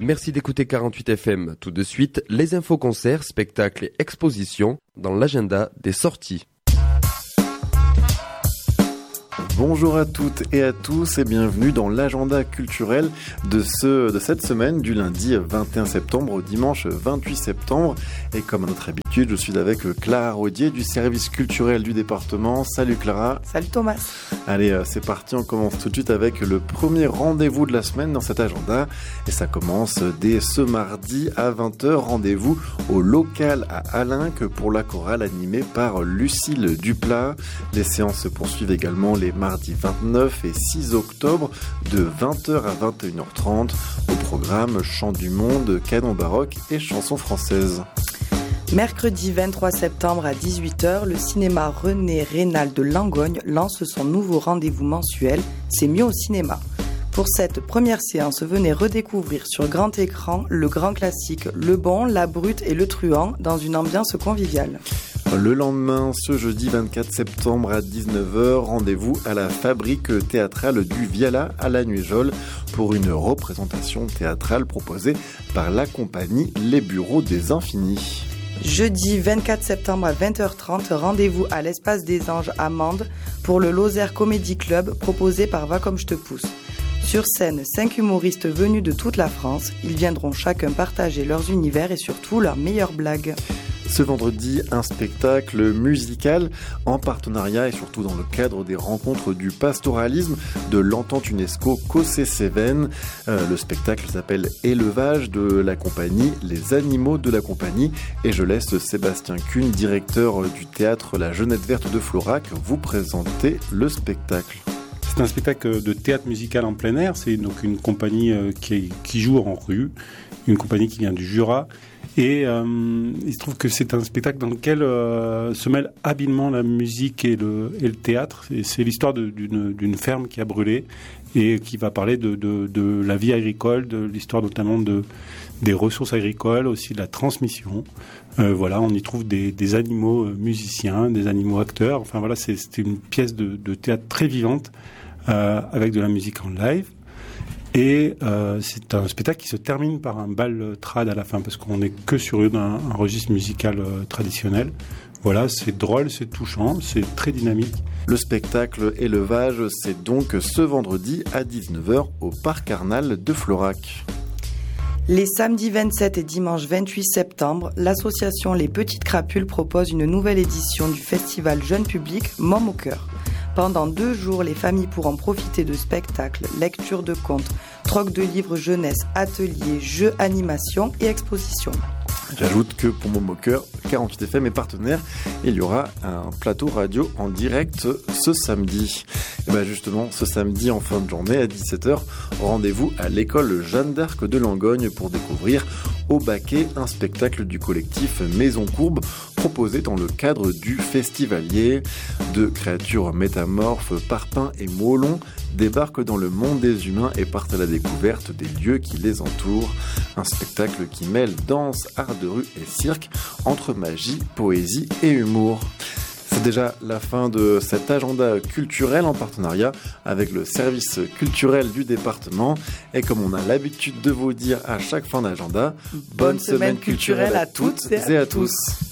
Merci d'écouter 48 FM. Tout de suite, les infos concerts, spectacles et expositions dans l'agenda des sorties. Bonjour à toutes et à tous et bienvenue dans l'agenda culturel de cette semaine du lundi 21 septembre au dimanche 28 septembre. Et comme à notre habitude, je suis avec Clara Rodier du service culturel du département. Salut Clara. Salut Thomas. Allez, c'est parti, on commence tout de suite avec le premier rendez-vous de la semaine dans cet agenda. Et ça commence dès ce mardi à 20h. Rendez-vous au local à Alinck pour la chorale animée par Lucille Duplat. Les séances se poursuivent également les mardis 29 et 6 octobre de 20h à 21h30. Au programme Chant du Monde, canon baroque et chansons françaises. Mercredi 23 septembre à 18h, le cinéma René Rénal de Langogne lance son nouveau rendez-vous mensuel « C'est mieux au cinéma ». Pour cette première séance, venez redécouvrir sur grand écran le grand classique Le Bon, la Brute et le Truand dans une ambiance conviviale. Le lendemain, ce jeudi 24 septembre à 19h, rendez-vous à la Fabrique théâtrale du Viala à la Nuéjole pour une représentation théâtrale proposée par la compagnie Les Bureaux des Infinis. Jeudi 24 septembre à 20h30, rendez-vous à l'Espace des Anges à Mende pour le Lozère Comedy Club proposé par Va comme je te pousse. Sur scène, 5 humoristes venus de toute la France. Ils viendront chacun partager leurs univers et surtout leurs meilleures blagues. Ce vendredi, un spectacle musical en partenariat et surtout dans le cadre des rencontres du pastoralisme de l'entente UNESCO Cossé-Cévennes. Le spectacle s'appelle Élevage de la compagnie Les Animaux de la compagnie et je laisse Sébastien Kuhn, directeur du théâtre La Jeunette Verte de Florac, vous présenter le spectacle. C'est un spectacle de théâtre musical en plein air. C'est donc une compagnie qui joue en rue, une compagnie qui vient du Jura. Et il se trouve que c'est un spectacle dans lequel se mêlent habilement la musique et le théâtre. Et c'est l'histoire d'une ferme qui a brûlé et qui va parler de la vie agricole, de l'histoire notamment des ressources agricoles, aussi de la transmission. Voilà, on y trouve des animaux musiciens, des animaux acteurs. Enfin voilà, c'est une pièce de théâtre très vivante avec de la musique en live. Et c'est un spectacle qui se termine par un bal trad à la fin, parce qu'on n'est que sur un registre musical traditionnel. Voilà, c'est drôle, c'est touchant, c'est très dynamique. Le spectacle Élevage, c'est donc ce vendredi à 19h au Parc Arnal de Florac. Les samedis 27 et dimanche 28 septembre, l'association Les Petites Crapules propose une nouvelle édition du festival jeune public Môme au cœur. Pendant 2 jours, les familles pourront profiter de spectacles, lectures de contes, troc de livres jeunesse, ateliers, jeux, animations et expositions. J'ajoute que pour Môme au cœur, 48 FM est partenaire. Il y aura un plateau radio en direct ce samedi. Et bien justement, ce samedi en fin de journée à 17h, rendez-vous à l'école Jeanne d'Arc de Langogne pour découvrir Au Baquet, un spectacle du collectif Maison Courbe proposé dans le cadre du Festivalier. 2 créatures métamorphes, Parpaing et Molon, débarquent dans le monde des humains et partent à la découverte des lieux qui les entourent. Un spectacle qui mêle danse, art de rue et cirque, entre magie, poésie et humour. C'est déjà la fin de cet agenda culturel en partenariat avec le service culturel du département. Et comme on a l'habitude de vous dire à chaque fin d'agenda, bonne semaine culturelle à toutes et à tous.